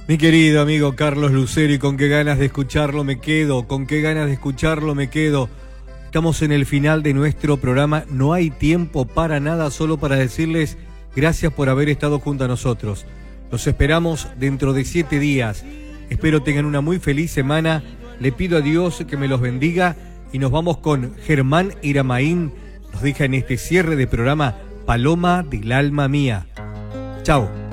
Mi querido amigo Carlos Lucero, con qué ganas de escucharlo me quedo, con qué ganas de escucharlo me quedo. Estamos en el final de nuestro programa, no hay tiempo para nada, solo para decirles gracias por haber estado junto a nosotros. Los esperamos dentro de 7 días. Espero tengan una muy feliz semana. Le pido a Dios que me los bendiga y nos vamos con Germán Iramaín. Nos deja en este cierre de programa Paloma del alma mía. Chao.